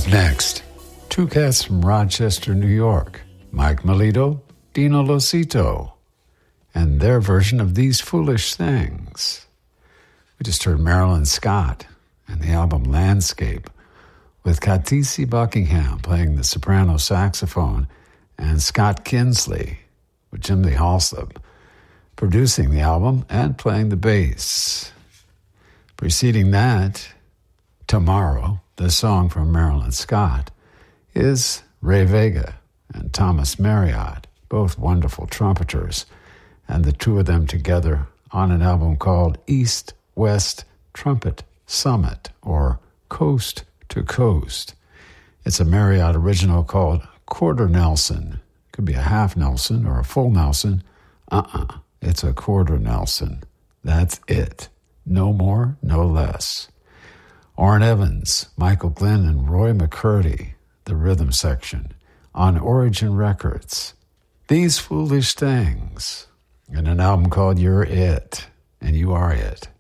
Up next, two cats from Rochester, New York, Mike Melito, Dino Losito, and their version of These Foolish Things. We just heard Marilyn Scott and the album Landscape, with Katisi Buckingham playing the soprano saxophone and Scott Kinsley with Jim Lee Halsop producing the album and playing the bass. Preceding that, Tomorrow, the song from Marilyn Scott, is Ray Vega and Thomas Marriott, both wonderful trumpeters, and the two of them together on an album called East-West Trumpet Summit, or Coast to Coast. It's a Marriott original called Quarter Nelson. Could be a half Nelson or a full Nelson. It's a quarter Nelson. That's it. No more, no less. Orrin Evans, Michael Glenn, and Roy McCurdy, the rhythm section, on Origin Records. These Foolish Things, in an album called You're It, and You Are It.